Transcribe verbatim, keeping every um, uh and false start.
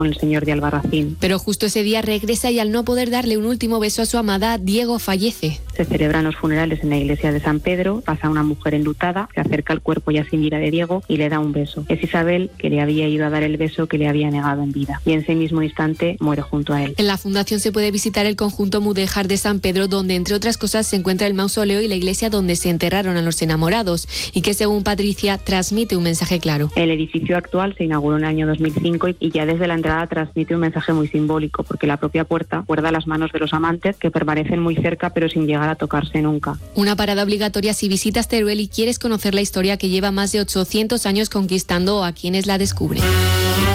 con el señor de Albarracín. Pero justo ese día regresa y al no poder darle un último beso a su amada, Diego fallece. Se celebran los funerales en la iglesia de San Pedro, pasa una mujer enlutada, se acerca al cuerpo ya sin vida de Diego y le da un beso. Es Isabel, que le había ido a dar el beso que le había negado en vida, y en ese mismo instante muere junto a él. En la fundación se puede visitar el conjunto mudéjar de San Pedro, donde entre otras cosas se encuentra el mausoleo y la iglesia donde se enterraron a los enamorados, y que según Patricia transmite un mensaje claro. El edificio actual se inauguró en el año dos mil cinco y ya desde la entrada transmite un mensaje muy simbólico, porque la propia puerta guarda las manos de los amantes que permanecen muy cerca pero sin llegar a tocarse nunca. Una parada obligatoria si visitas Teruel y quieres conocer la historia que lleva más de ochocientos años conquistando a quienes la descubren.